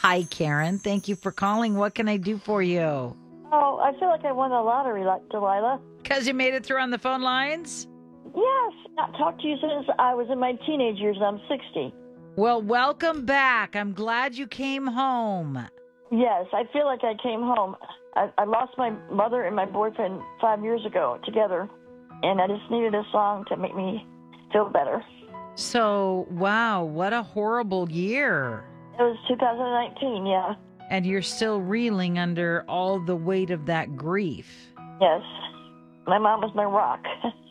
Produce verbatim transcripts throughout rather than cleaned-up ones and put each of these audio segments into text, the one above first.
Hi, Karen. Thank you for calling. What can I do for you? Oh, I feel like I won the lottery, like Delilah. Because you made it through on the phone lines? Yes, not talked to you since I was in my teenage years. I'm sixty. Well, welcome back. I'm glad you came home. Yes, I feel like I came home. I, I lost my mother and my boyfriend five years ago together, and I just needed a song to make me feel better. So, wow, what a horrible year. It was two thousand nineteen, yeah. And you're still reeling under all the weight of that grief. Yes. My mom was my rock.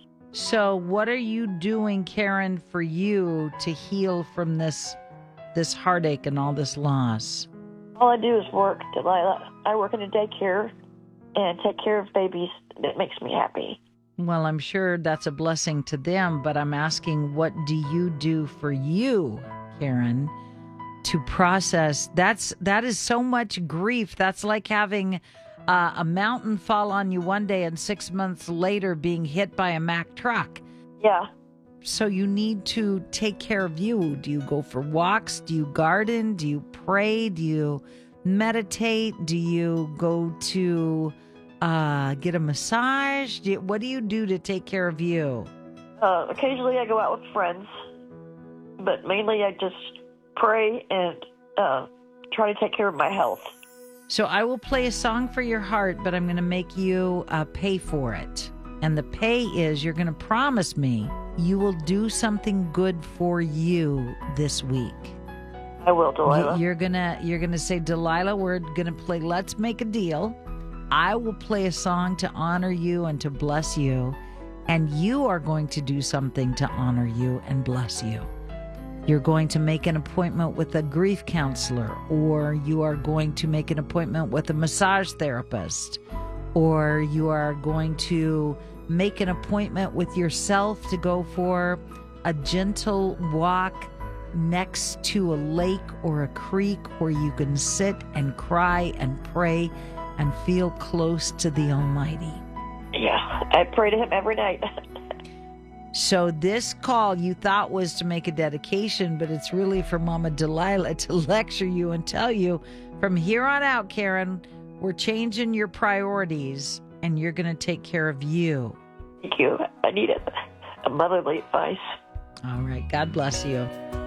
So what are you doing, Karen, for you to heal from this this heartache and all this loss? All I do is work, Delilah. I work in a daycare and take care of babies. That makes me happy. Well, I'm sure that's a blessing to them, but I'm asking, what do you do for you, Karen, to process? That's that is so much grief. That's like having uh, a mountain fall on you one day and six months later being hit by a Mack truck. Yeah. So you need to take care of you. Do you go for walks? Do you garden? Do you pray? Do you meditate? Do you go to uh, get a massage? Do you, what do you do to take care of you? Uh, occasionally I go out with friends, but mainly I just pray and uh, try to take care of my health. So I will play a song for your heart, but I'm going to make you uh, pay for it. And the pay is you're going to promise me you will do something good for you this week. I will, Delilah. You, you're gonna you're gonna say, Delilah, we're gonna play Let's Make a Deal. I will play a song to honor you and to bless you, and you are going to do something to honor you and bless you. You're going to make an appointment with a grief counselor, or you are going to make an appointment with a massage therapist, or you are going to make an appointment with yourself to go for a gentle walk next to a lake or a creek where you can sit and cry and pray and feel close to the Almighty. Yeah, I pray to him every night. So this call you thought was to make a dedication, but it's really for Mama Delilah to lecture you and tell you, from here on out, Karen, we're changing your priorities and you're going to take care of you. Thank you. I need it. A motherly advice. All right. God bless you.